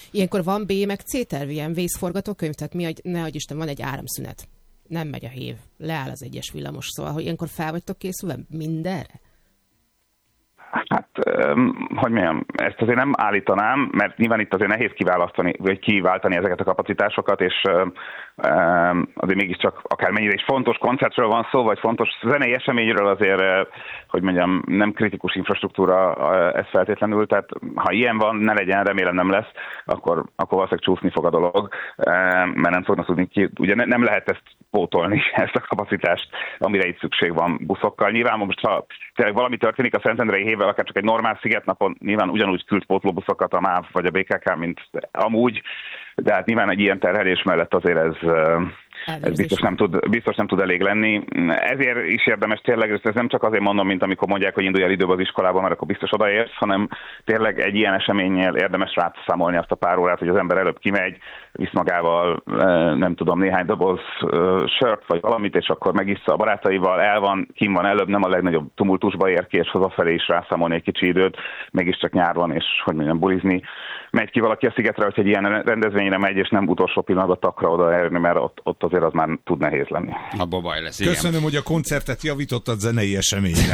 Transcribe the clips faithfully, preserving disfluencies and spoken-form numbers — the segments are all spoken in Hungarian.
Ilyenkor van B meg C terv, ilyen vészforgatókönyv, tehát mi, ne adj Isten, van egy áramszünet. Nem megy a hév, leáll az egyes villamos, szóval, hogy ilyenkor fel vagytok készülve mindenre? Hát, hogy mondjam, ezt azért nem állítanám, mert nyilván itt azért nehéz kiválasztani, vagy kiváltani ezeket a kapacitásokat, és azért mégiscsak akármennyire is fontos koncertről van szó, vagy fontos zenei eseményről, azért, hogy mondjam, nem kritikus infrastruktúra ez feltétlenül, tehát ha ilyen van, ne legyen, remélem nem lesz, akkor, akkor valószínűleg csúszni fog a dolog, mert nem fognak tudni ki, ugye nem lehet ezt pótolni, ezt a kapacitást, amire itt szükség van buszokkal. Nyilván most, ha tényleg valami történik a Szentendrei hévvel, akár csak egy normál szigetnapon, nyilván ugyanúgy küld pótlóbuszokat a MÁV vagy a bé ká ká, mint amúgy, de hát nyilván egy ilyen terhelés mellett azért ez, ez biztos, nem tud, biztos nem tud elég lenni. Ezért is érdemes tényleg, ez nem csak azért mondom, mint amikor mondják, hogy indulj el időbe az iskolába, mert akkor biztos odaérsz, hanem tényleg egy ilyen eseménynél érdemes rászámolni azt a pár órát, hogy az ember előbb kimegy, visz magával, nem tudom, néhány doboz sört vagy valamit, és akkor megissza a barátaival, el van, kim van előbb, nem a legnagyobb tumultusba ér ki, és hazafelé is rászámolni egy kicsi időt, mégiscsak nyár van, és hogy mondjam, bulizni. Megy ki valaki a szigetre, hogy egy ilyen rendezvényre megy, és nem utolsó pillanatban takra odaérni, mert ott, ott azért az már tud nehéz lenni. Abba baj lesz, igen. Köszönöm, hogy a koncertet javítottad zenei eseményre.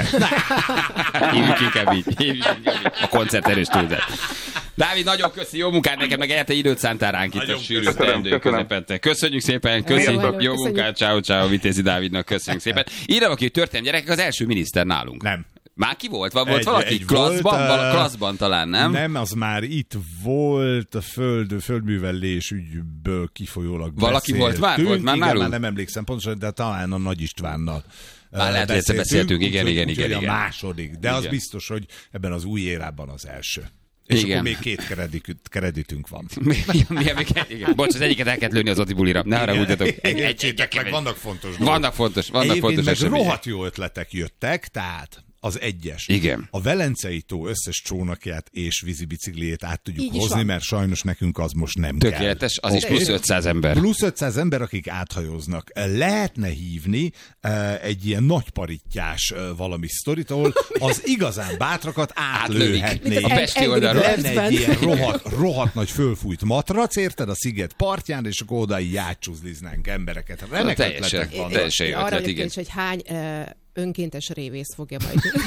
Hívjuk inkább így. Hívjuk inkább így. A koncert erős túlzás. Dávid, nagyon köszi, jó munkát neked, meg egyáltalán időt szántál ránk itt a sűrű teendő közepette. Köszönjük szépen, köszönjük, jó munkát, ciao, ciao, Vitézi Dávidnak, köszönjük szépen. Írtam, aki történelmi gyerekek, az első miniszter nálunk. Nem. Már ki volt? Volt egy, valaki? egy Klasszban? volt, Vala, klasszban talán, nem? Nem, az már itt volt a föld, földművelés ügyből kifolyólag valaki beszéltünk. volt már? Volt már igen, nálunk? már nem emlékszem pontosan, de talán a Nagy Istvánnal. Már lehet, hogy egyszer beszéltünk, igen, igen, igen, igen. A második, de igen. Az biztos, hogy ebben az új érában az első. És igen. akkor még két kredit, kreditünk van. Milyen, igen. Bocs, az egyiket el kellett lőni az Oti bulira. Ne arra úgy, Egyébként meg vannak fontos dolgok. Vannak fontos, vannak fontos meg események. rohadt jó ötletek jöttek, tehát az egyes. Igen. A Velencei tó összes csónakját és vízibicikliét át tudjuk Így hozni, mert sajnos nekünk az most nem tökéletes, kell. az is plusz ötszáz ember. Plusz ötszáz ember, akik áthajóznak. Lehetne hívni uh, egy ilyen nagyparittyás uh, valami sztoritól, az igazán bátrakat átlőhetnék. A Pesti oldalról. Lenne egy ilyen rohadt, rohadt nagy fölfújt matrac, érted, a sziget partján, és akkor oda így átcsúzliznánk embereket. Remek ötletek vannak. Teljesen jó arra ötlet, igen. hogy hány uh, önkéntes révész fogja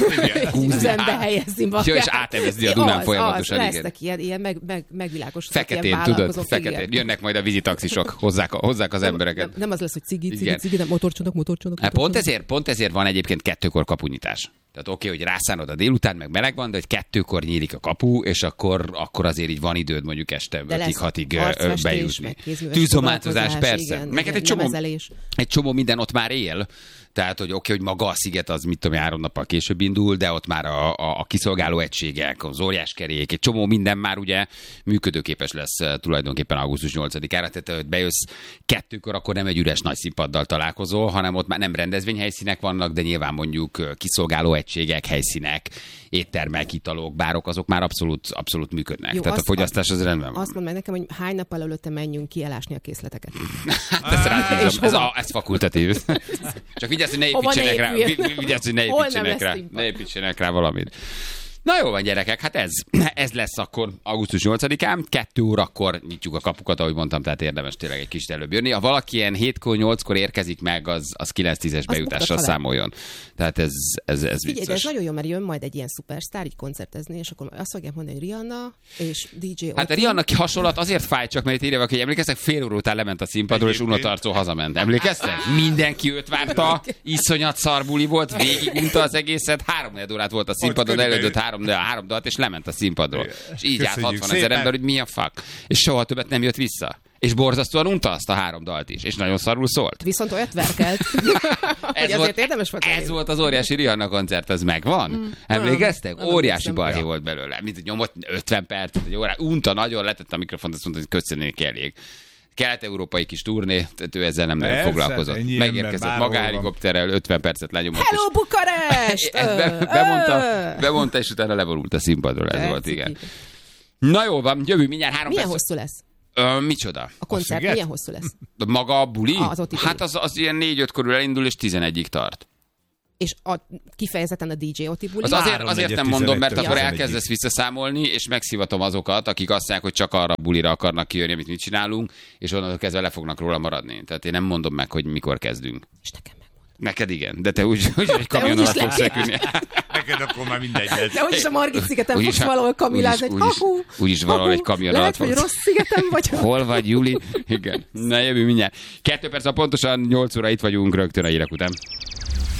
majd üzembe helyezni magát. Jó, és átevezni a Dunán folyamatosan. Lesznek ilyen, ilyen meg, meg, megvilágosodott feketén, tudod, feketén. Jönnek majd a vízitaxisok, hozzák, hozzák az embereket. Nem, nem az lesz, hogy cigi, cigi, cigi, cigi, nem motorcsónak, motorcsónak. Hát pont ezért, pont ezért van egyébként kettőkor kapunyitás. Tehát oké, okay, hogy rászánod a délután, meg meleg van, de hogy kettőkor nyílik a kapu, és akkor, akkor azért így van időd mondjuk este ötig-hatig bejutni. Tűzomátozás, persze. Igen, meg igen, egy csomó, egy csomó minden ott már él. Tehát, hogy oké, okay, hogy maga a sziget az, mit tudom, három nappal később indul, de ott már a, a, a kiszolgáló egységek, az óriáskerék, egy csomó minden már ugye működőképes lesz tulajdonképpen augusztus nyolcadikára. Tehát, hogy bejössz kettőkor, akkor nem egy üres nagy színpaddal találkozol, hanem ott már nem rendezvényhelyszínek vannak, de nyilván mondjuk kiszolgáló egységek, helyszínek, éttermek, italok, bárok, azok már abszolút, abszolút működnek. Jó, Tehát a fogyasztás az rendben van. Azt mondd meg nekem, hogy hány nappal előtte menjünk ki elásni a készleteket. Ezt rábízom, ez, a, ez fakultatív. Csak vigyázz, hogy ne építsenek rá, vigyázz, hogy ne építsenek rá, ne építsenek rá valamit. Na jó van, gyerekek, hát ez, ez lesz akkor augusztus nyolcadikán, kettő órakor nyitjuk a kapukat, ahogy mondtam, tehát érdemes tényleg egy kicsit előbb jönni. Ha valaki ilyen hétkor, nyolckor érkezik meg, az, az kilenc-tízes bejutással számoljon. Tehát ez, ez, ez Figyelj, vicces. de ez nagyon jó, mert jön majd egy ilyen szupersztár így koncertezni, és akkor azt fogják mondani, hogy Rihanna és dé dzsé Hát a Rihanna hasonlat azért fáj csak, mert itt írja, hogy emlékeztek, fél óra után lement a színpadról, és Uno Tarcó hazament. Emlékeztek? Mindenki őt várta, iszonyat szarbuli volt, végigunta az egészet, háromnegyed órát volt a színpadon, elődött három, de a három dalt, és lement a színpadról. És így állt hatvan ezer ember, hogy mi a fuck. És soha többet nem jött vissza. És borzasztóan unta azt a három dalt is, és nagyon szarul szólt. Viszont olyat verkelt, hogy azért érdemes volt. Ez volt az óriási Rihanna koncert, ez megvan? Mm. Emlékeztek? Óriási balhé volt belőle. Mint nyomott ötven percet, egy órát, unta nagyon, letette a mikrofont, azt mondta, hogy köszönnék elég. Kelet-európai kis turné, ő ezzel nem nagyon foglalkozott. Megérkezett magáhelikopterrel, ötven percet lenyomott. Hello, Bukarest! be, bemondta, bemondta, és utána leborult a színpadról, ez volt, igen. Na jó van, jövő mindjárt három Milyen perc. hosszú lesz? Ö, micsoda? A koncert a milyen hosszú lesz? Maga a buli? Ah, az hát az, az ilyen négy-öt körül elindul, és tizenegyig tart. és a, kifejezetten a dé dzsé Oti buli. Az azért, azért nem mondom, mert akkor ja. elkezdesz visszaszámolni, és megszivatom azokat, akik azt mondják, hogy csak arra a bulira akarnak kijönni, amit mi csinálunk, és onnantól kezdve le fognak róla maradni. Tehát én nem mondom meg, hogy mikor kezdünk. És nekem megmondom. Neked igen, de te úgy, úgy egy kamion alatt fogsz szekülni. Neked akkor már mindegy. De úgyis a Margit szigeten Úgyis fogsz a- valahol kamilázni, egy úgyis- ahú, úgyis valahol egy kamion alatt lehet, hogy fogsz. rossz szigeten vagy. Hol vagy, Juli? Igen. Na jövő mindjárt. Kettő perc, a pontosan nyolc óra itt vagyunk rögtön a hírek után.